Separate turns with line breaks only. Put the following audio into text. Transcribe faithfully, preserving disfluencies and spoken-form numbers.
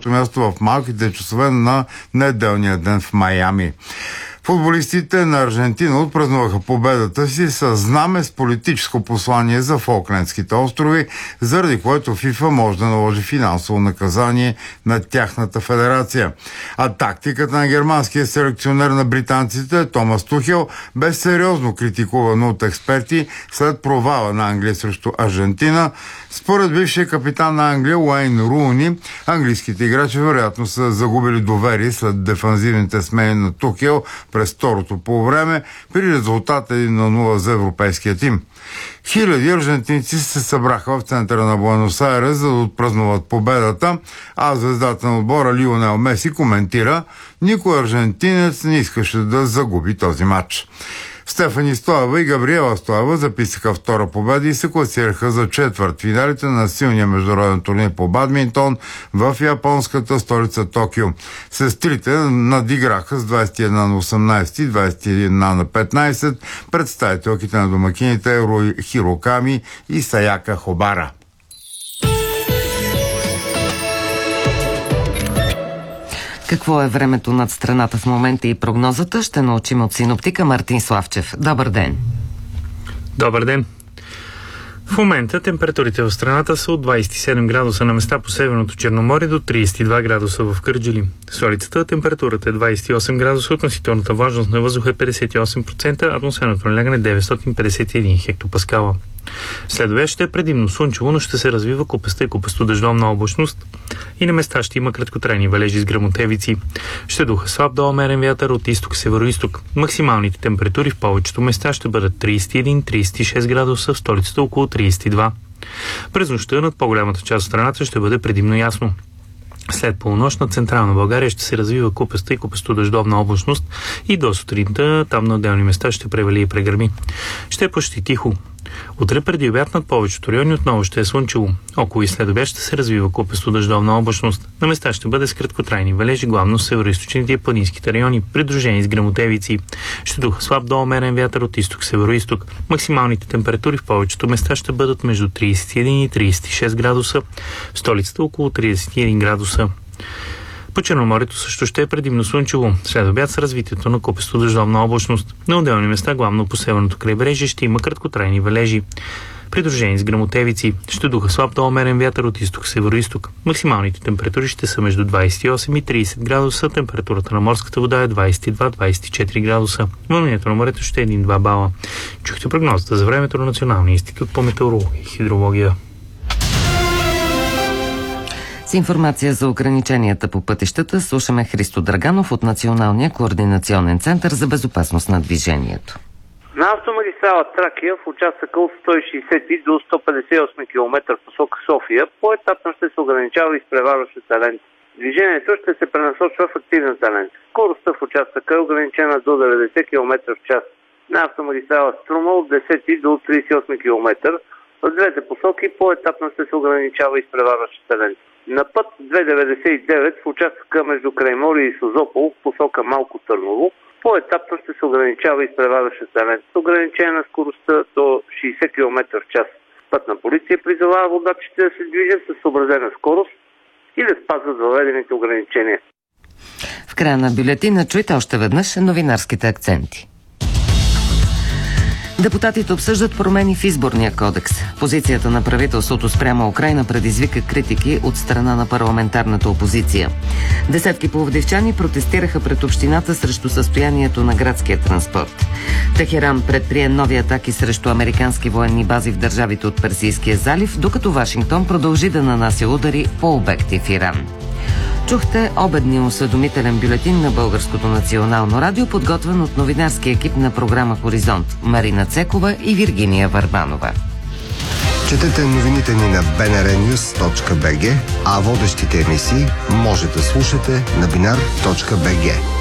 първото място в малките часове на неделния ден в Майами. Футболистите на Аржентина отпразнуваха победата си с знаме с политическо послание за Фолклендските острови, заради което ФИФА може да наложи финансово наказание на тяхната федерация. А тактиката на германския селекционер на британците Томас Тухел бе сериозно критикувано от експерти след провала на Англия срещу Аржентина. Според бившия капитан на Англия Уейн Руни, английските играчи вероятно са загубили доверие след дефанзивните смени на Тухел през второто полувреме при резултата един на нула за европейския тим. Хиляди аржентинци се събраха в центъра на Буенос Айрес, за да отпразнуват победата, а звездата на отбора Лионел Меси коментира: никой аржентинец не искаше да загуби този матч. Стефани Стоева и Габриела Стоева записаха втора победа и се класираха за четвъртфиналите на силния международен турнир по бадминтон в японската столица Токио. Сестрите надиграха с двадесет и едно на осемнадесет и двадесет и едно на петнадесет представителките на домакините Руи Хироками и Саяка Хобара.
Какво е времето над страната в момента и прогнозата, ще научим от синоптика Мартин Славчев. Добър ден!
Добър ден! В момента температурите в страната са от двадесет и седем градуса на места по Северното Черноморие до тридесет и два градуса в Кърджали. В столицата температурата е двадесет и осем градуса, относителната влажност на въздуха е петдесет и осем процента, атмосферното налягане е деветстотин петдесет и един хектопаскала. Следващ ще е предимно слънчево, но ще се развива купеста и купесто-дъждовна облачност и на места ще има краткотрайни валежи с гръмотевици. Ще духа слаб до умерен вятър от изток-североизток. Максималните температури в повечето места ще бъдат тридесет и един до тридесет и шест градуса, в столицата около тридесет и два. През нощта над по-голямата част от страната ще бъде предимно ясно. След полунощ на централна България ще се развива купеста и купесто-дъждовна облачност и до сутринта там на отделни места ще превали и прегърми. Ще е почти тихо. Утре преди обяд над повечето райони отново ще е слънчево. Около и след обяд ще се развива купесто-дъждовна облачност. На места ще бъде с краткотрайни валежи, главно в североизточните и планинските райони, придружени с гръмотевици. Ще духа слаб до умерен вятър от изток-североизток. Максималните температури в повечето места ще бъдат между тридесет и един и тридесет и шест градуса, в столицата около тридесет и един градуса. По Черноморието също ще е предимно слънчево. След обяд с развитието на купесто-дъждовна облачност. На отделни места, главно по северното крайбрежие, ще има краткотрайни валежи, придружени с гръмотевици. Ще духа слаб до умерен вятър от изток-североизток. Максималните температури ще са между двадесет и осем и тридесет градуса. Температурата на морската вода е двадесет и два до двадесет и четири градуса. Вълнението на морето ще е един до два бала. Чухте прогнозата за времето на Националния институт по метеорология и хидрология.
С информация за ограниченията по пътищата слушаме Христо Драганов от Националния координационен център за безопасност на движението.
На автомагистрала Тракия в участъка от сто и шейсет до сто петдесет и осем километра в посока София поетапно ще се ограничава изпреварващата лента. Движението ще се пренасочва в активната лента. Скоростта в участъка е ограничена до деветдесет километра в час. На автомагистрала Струма от десет до тридесет и осем километра в двете посоки поетапно ще се ограничава изпреварващата лента. На път двеста деветдесет и девет в участъка между Крайморие и Созопол в посока Малко Търново поетапно ще се ограничава изпреварващата лента с ограничение на скоростта до шейсет километра в час. Пътна полиция призовава водачите да се движат с съобразена скорост и да спазват въведените ограничения.
В края на бюлетина чуйте още веднъж новинарските акценти. Депутатите обсъждат промени в изборния кодекс. Позицията на правителството спрямо Украйна предизвика критики от страна на парламентарната опозиция. Десетки пловдивчани протестираха пред общината срещу състоянието на градския транспорт. Техеран предприе нови атаки срещу американски военни бази в държавите от Персийския залив, докато Вашингтон продължи да нанася удари по обекти в Иран. Чухте обедния осведомителен бюлетин на Българското национално радио, подготвен от новинарския екип на програма Хоризонт Марина Цекова и Виргиния Върбанова.
Четете новините ни на би ен ар нюс точка би джи, а водещите емисии може да слушате на бинар точка би джи.